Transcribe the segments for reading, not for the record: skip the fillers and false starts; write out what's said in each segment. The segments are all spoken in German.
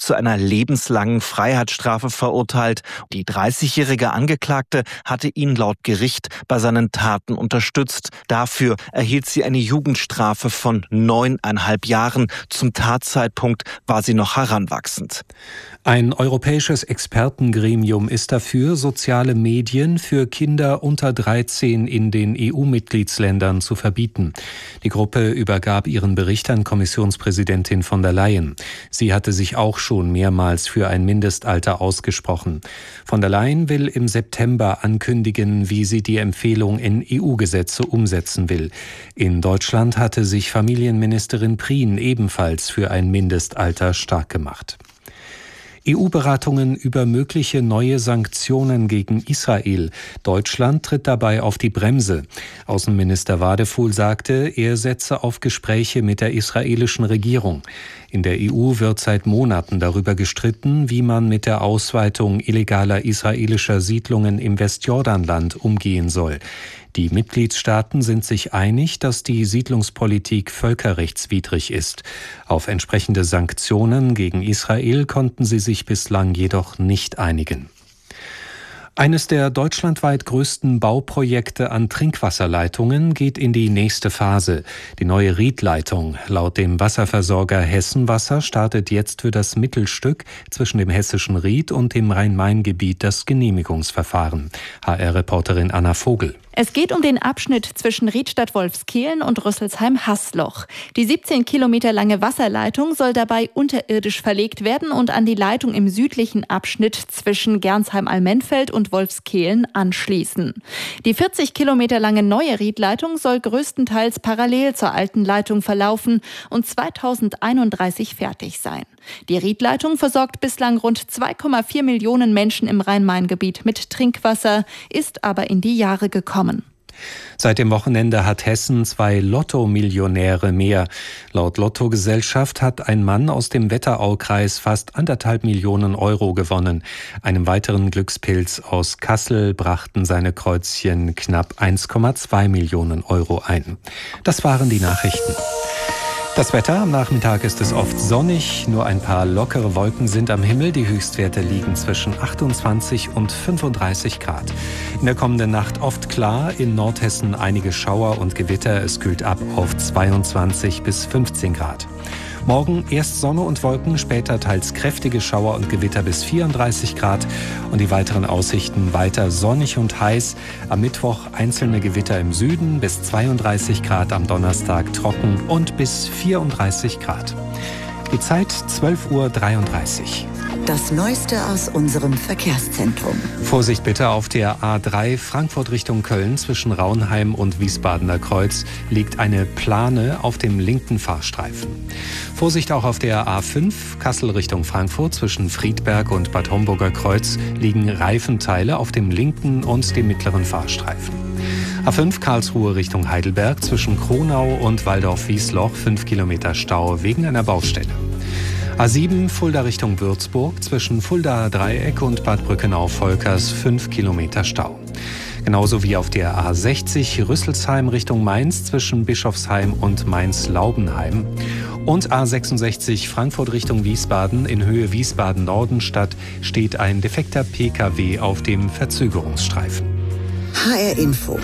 zu einer lebenslangen Freiheitsstrafe verurteilt. Die 30-jährige Angeklagte hatte ihn laut Gericht bei seinen Taten unterstützt. Dafür erhielt sie eine Jugendstrafe von 9,5 Jahren. Zum Tatzeitpunkt war sie noch heranwachsend. Ein europäisches Expertengremium ist dafür, soziale Medien für Kinder unter 13 in den EU-Mitgliedsländern zu verbieten. Die Gruppe übergab ihren Bericht an Kommissionspräsidentin von der Leyen. Sie hatte sich auch schon mehrmals für ein Mindestalter ausgesprochen. Von der Leyen will im September ankündigen, wie sie die Empfehlung in EU-Gesetze umsetzen will. In Deutschland hatte sich Familienministerin Prien ebenfalls für ein Mindestalter stark gemacht. EU-Beratungen über mögliche neue Sanktionen gegen Israel. Deutschland tritt dabei auf die Bremse. Außenminister Wadefuhl sagte, er setze auf Gespräche mit der israelischen Regierung. In der EU wird seit Monaten darüber gestritten, wie man mit der Ausweitung illegaler israelischer Siedlungen im Westjordanland umgehen soll. Die Mitgliedstaaten sind sich einig, dass die Siedlungspolitik völkerrechtswidrig ist. Auf entsprechende Sanktionen gegen Israel konnten sie sich bislang jedoch nicht einigen. Eines der deutschlandweit größten Bauprojekte an Trinkwasserleitungen geht in die nächste Phase. Die neue Riedleitung, laut dem Wasserversorger Hessenwasser, startet jetzt für das Mittelstück zwischen dem hessischen Ried und dem Rhein-Main-Gebiet das Genehmigungsverfahren. HR-Reporterin Anna Vogel. Es geht um den Abschnitt zwischen Riedstadt-Wolfskehlen und Rüsselsheim-Haßloch. Die 17 Kilometer lange Wasserleitung soll dabei unterirdisch verlegt werden und an die Leitung im südlichen Abschnitt zwischen Gernsheim-Allmenfeld und Wolfskehlen anschließen. Die 40 Kilometer lange neue Riedleitung soll größtenteils parallel zur alten Leitung verlaufen und 2031 fertig sein. Die Riedleitung versorgt bislang rund 2,4 Millionen Menschen im Rhein-Main-Gebiet mit Trinkwasser, ist aber in die Jahre gekommen. Seit dem Wochenende hat Hessen 2 Lotto-Millionäre mehr. Laut Lottogesellschaft hat ein Mann aus dem Wetteraukreis fast 1,5 Millionen Euro gewonnen. Einem weiteren Glückspilz aus Kassel brachten seine Kreuzchen knapp 1,2 Millionen Euro ein. Das waren die Nachrichten. Das Wetter: Am Nachmittag ist es oft sonnig, nur ein paar lockere Wolken sind am Himmel. Die Höchstwerte liegen zwischen 28 und 35 Grad. In der kommenden Nacht oft klar, in Nordhessen einige Schauer und Gewitter. Es kühlt ab auf 22 bis 15 Grad. Morgen erst Sonne und Wolken, später teils kräftige Schauer und Gewitter bis 34 Grad. Und die weiteren Aussichten: weiter sonnig und heiß. Am Mittwoch einzelne Gewitter im Süden bis 32 Grad, am Donnerstag trocken und bis 34 Grad. Die Zeit 12:33 Uhr. Das Neueste aus unserem Verkehrszentrum. Vorsicht bitte auf der A3 Frankfurt Richtung Köln zwischen Raunheim und Wiesbadener Kreuz liegt eine Plane auf dem linken Fahrstreifen. Vorsicht auch auf der A5 Kassel Richtung Frankfurt zwischen Friedberg und Bad Homburger Kreuz liegen Reifenteile auf dem linken und dem mittleren Fahrstreifen. A5 Karlsruhe Richtung Heidelberg zwischen Kronau und Waldorf-Wiesloch 5 Kilometer Stau wegen einer Baustelle. A7 Fulda Richtung Würzburg zwischen Fuldaer Dreieck und Bad Brückenau-Volkers 5 Kilometer Stau. Genauso wie auf der A60 Rüsselsheim Richtung Mainz zwischen Bischofsheim und Mainz-Laubenheim. Und A66 Frankfurt Richtung Wiesbaden in Höhe Wiesbaden-Nordenstadt steht ein defekter Pkw auf dem Verzögerungsstreifen. HR Info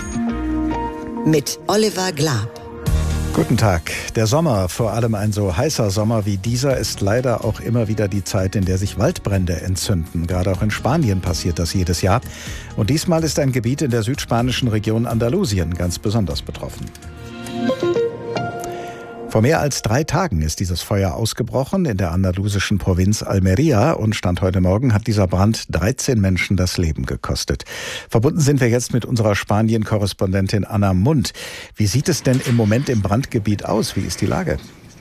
mit Oliver Glab. Guten Tag. Der Sommer, vor allem ein so heißer Sommer wie dieser, ist leider auch immer wieder die Zeit, in der sich Waldbrände entzünden. Gerade auch in Spanien passiert das jedes Jahr. Und diesmal ist ein Gebiet in der südspanischen Region Andalusien ganz besonders betroffen. Vor mehr als 3 Tagen ist dieses Feuer ausgebrochen in der andalusischen Provinz Almería und Stand heute Morgen hat dieser Brand 13 Menschen das Leben gekostet. Verbunden sind wir jetzt mit unserer Spanien-Korrespondentin Anna Mundt. Wie sieht es denn im Moment im Brandgebiet aus? Wie ist die Lage?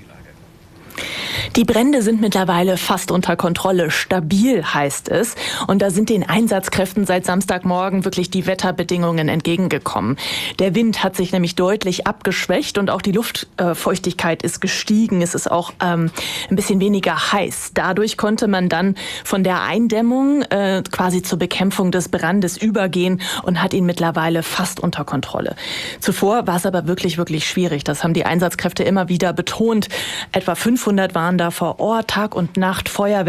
Die Brände sind mittlerweile fast unter Kontrolle. Stabil heißt es. Und da sind den Einsatzkräften seit Samstagmorgen wirklich die Wetterbedingungen entgegengekommen. Der Wind hat sich nämlich deutlich abgeschwächt und auch die Luftfeuchtigkeit ist gestiegen. Es ist auch ein bisschen weniger heiß. Dadurch konnte man dann von der Eindämmung quasi zur Bekämpfung des Brandes übergehen und hat ihn mittlerweile fast unter Kontrolle. Zuvor war es aber wirklich, wirklich schwierig. Das haben die Einsatzkräfte immer wieder betont. Etwa 500 waren da vor Ort, Tag und Nacht, Feuerwehr.